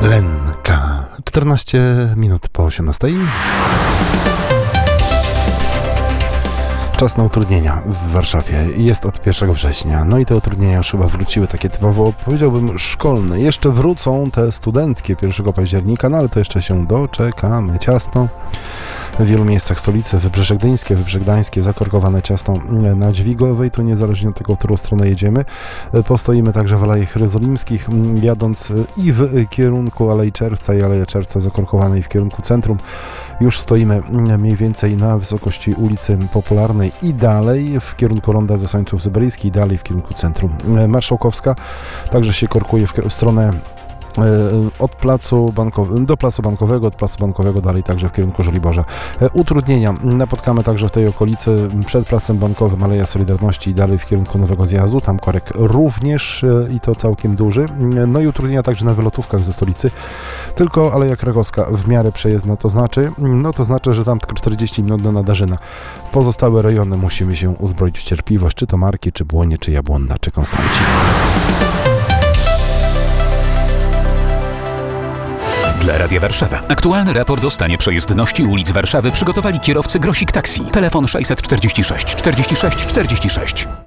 Lenka. 14 minut po 18. Czas na utrudnienia w Warszawie. Jest od 1 września. No i te utrudnienia już chyba wróciły, takie typowo, powiedziałbym, szkolne. Jeszcze wrócą te studenckie 1 października, no ale to jeszcze się doczekamy. Ciasno w wielu miejscach stolicy, Wybrzeże Gdyńskie, Wybrzeże Gdańskie, zakorkowane ciasno na Dźwigowej, tu niezależnie od tego, w którą stronę jedziemy. Postoimy także w Alejach Jerozolimskich, jadąc i w kierunku Alei Czerwca i Aleje Czerwca zakorkowanej w kierunku centrum. Już stoimy mniej więcej na wysokości ulicy Popularnej i dalej w kierunku Ronda Zesańców Syberyjskich i dalej w kierunku centrum. Marszałkowska także się korkuje w stronę od placu do placu bankowego, od placu bankowego dalej także w kierunku Żoliborza. Utrudnienia napotkamy także w tej okolicy przed placem bankowym, Aleja Solidarności i dalej w kierunku Nowego Zjazdu, tam korek również i to całkiem duży. No i utrudnienia także na wylotówkach ze stolicy, tylko Aleja Krakowska w miarę przejezdna, to znaczy, że tam tylko 40 minut do Nadarzyna. W pozostałe rejony musimy się uzbroić w cierpliwość, czy to Marki, czy Błonie, czy Jabłonna, czy Konstancin. Dla Radia Warszawa. Aktualny raport o stanie przejezdności ulic Warszawy przygotowali kierowcy Grosik Taxi. Telefon 646 46 46.